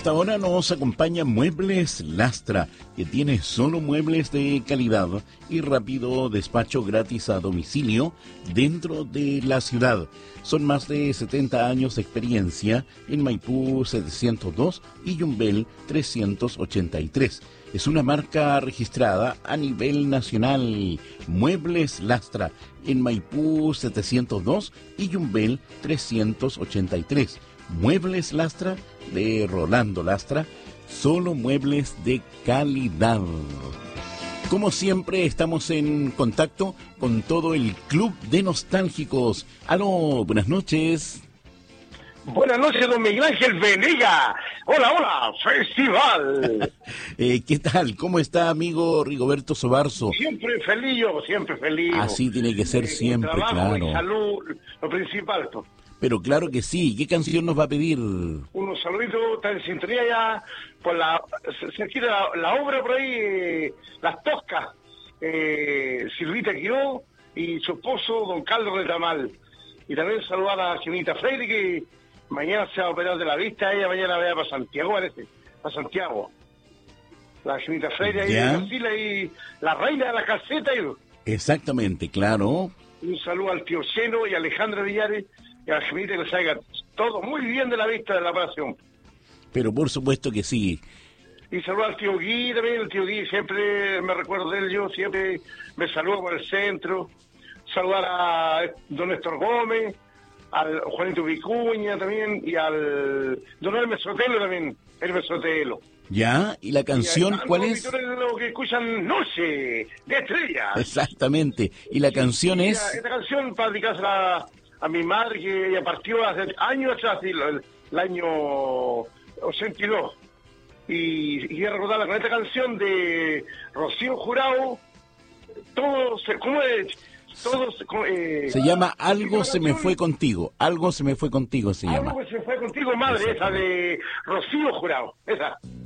esta hora nos acompaña Muebles Lastra, que tiene solo muebles de calidad y rápido despacho gratis a domicilio dentro de la ciudad. Son más de 70 años de experiencia en Maipú 702 y Yumbel 383. Es una marca registrada a nivel nacional. Muebles Lastra en Maipú 702 y Yumbel 383. Muebles Lastra de Rolando Lastra, solo muebles de calidad. Como siempre, estamos en contacto con todo el Club de Nostálgicos. Aló, buenas noches. Buenas noches, don Miguel Ángel Venega. Hola, hola, festival. ¿Qué tal? ¿Cómo está, amigo Rigoberto Sobarzo? Siempre feliz yo, siempre feliz. Así tiene que ser siempre, trabajo, claro. Y salud, lo principal. Pues. Pero claro que sí. ¿Qué canción nos va a pedir? Unos saluditos, está en sintonía ya por cerquita la obra por ahí, Las Toscas. Silvita Quiró y su esposo, don Carlos Retamal. Y también saludar a Ginita Freire, que mañana se va a operar de la vista. Ella mañana vaya para Santiago, parece. Para Santiago. La Ginita Freire ahí de Brasil, y la reina de la calceta. Exactamente, claro. Un saludo al tío Cheno y a Alejandra Villares y a la Ginita, que les salga todo muy bien de la vista de la operación. Pero por supuesto que sí. Y saludo al tío Gui también. El tío Gui siempre me recuerdo de él, yo siempre me saludo por el centro. Saludar a don Néstor Gómez, al Juanito Vicuña también, y al don Hermes Sotelo también, Hermes Sotelo. ¿Ya? ¿Y la canción cuál es? Lo que escuchan Noche de Estrellas. Exactamente. ¿Y la canción es? Esta canción para dedicársela a mi madre, que ella partió hace años atrás, el año 82. Y quiero recordarla con esta canción de Rocío Jurado. ¿Cómo es? Se llama Algo se me fue contigo. Algo se me fue contigo se llama. Algo se fue contigo, madre, esa de Rocío Jurado. Esa.